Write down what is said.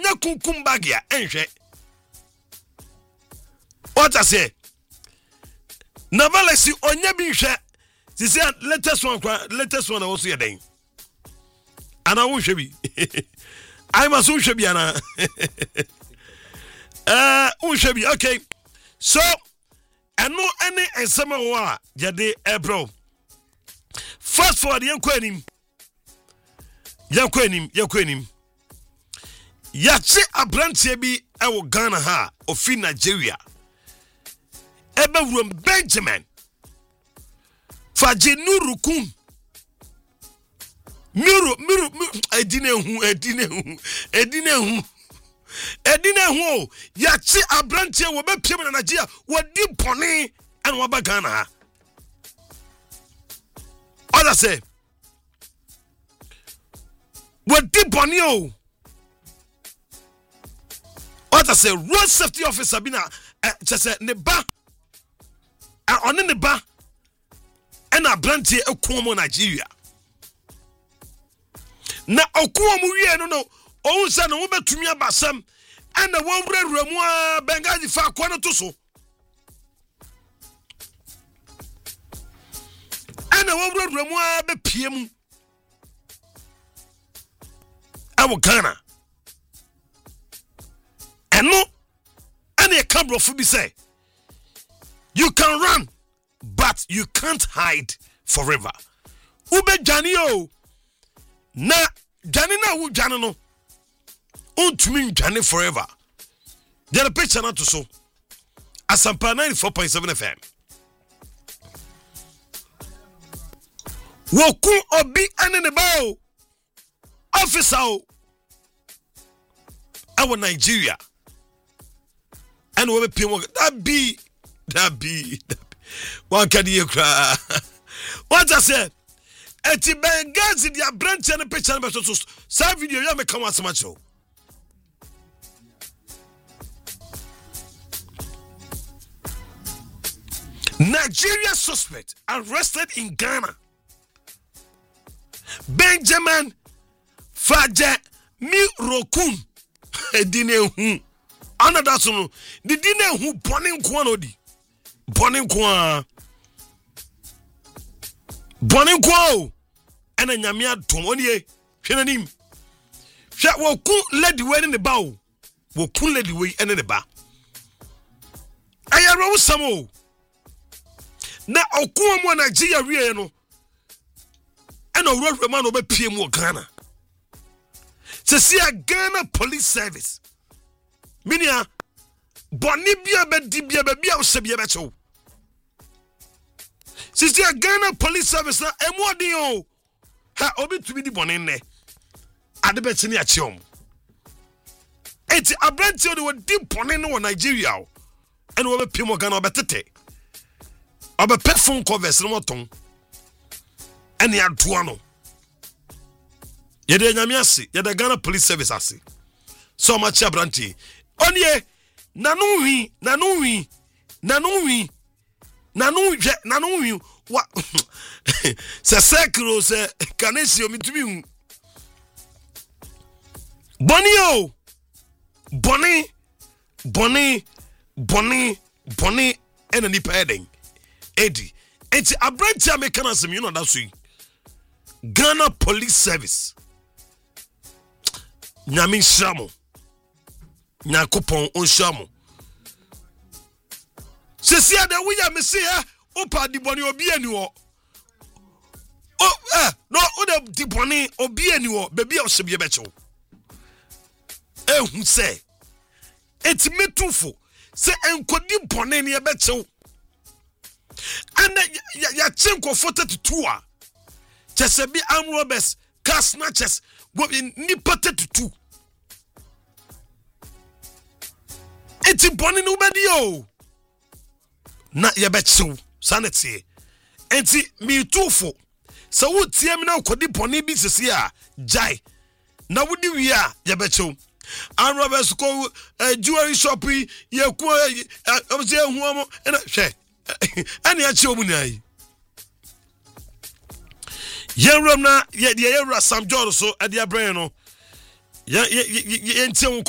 enya kunkum bagia enhwe what I say Navalesi onya bi hwe sisi latest one also yeden ana wo hwe bi I must hwe bi ana wo hwe bi okay so eno any ensema wo a yede ebro fast forward yankwanim yache abrantie bi ewo Ghana ha ofi Nigeria ebe wurum Benjamin Fajinuru kun Miru edinehu yachi abrantie wo be piem na Nigeria wodi pone and waba Ghana oda say wodi pone o oda say road safety officer bina say ne ba on ne ba na abrantie ekomo Nigeria na okuomu wie no onse na wo betumi abasam ana wo wurewuremu a bengaji fa kwa no to so ana wo wurewuremu a bepiem awo Ghana eno ana e kambrofo bi say you can run but you can't hide forever ube jani o na jani na wu jani no untumi jani forever there a picture na to so Asampa 94.7 FM woku obi ane ne ba officer o awo Nigeria and we be pim that be one can you cry what I said eti bengazi dia branch and picture na so sa video ya me come as much o Nigeria suspect arrested in Ghana Benjamin Fajinuru edinehu another so the dinehu bonin kwa no di bonin kwa o ena nyame adom onie hwenanim hwa woku lady we ne ba o woku lady we ene ne ba ayaro samo na okuomu Nigeria wie no ena owurwe ma no be pie mu Ghana se sia Ghana Police Service minia boni bia be di bia be bia o se bia be cho sisi Ghana Police Service na emodi o ha obi tumi di boni nne ade be tini achiom eti abranti o de di boni no Nigeria o ene wo be pimo Ghana obetete obe phone covers no moton ene adoa no yede nyame ase yede Ghana Police Service ase so much abranti onye nanu wa se sekro se kanesi o mitumi hu boni ena ni paden edi enti abranti americanism you know that so Ghana Police Service nyame shamo nyakopon onshamo sesia de we ya me se ha opa di boni obi ani wo no o de di boni obi ani wo bebi o se be becho ehu se etimetufo se enkodi boni ne becho and ya chenko 42 a chese bi arm robbers car snatchers go ni patetutu eti boni no bedi o na ye bechew sanity enti mi tufo se wo tie mi na kodi boni bi sisi a jai na wodi wi a ye bechew arm robbers ko jewelry shop ye ku obse ehuomo na hwe ani a che omu nai Yeram na ye Sam George so ade abrɛ no ye ntie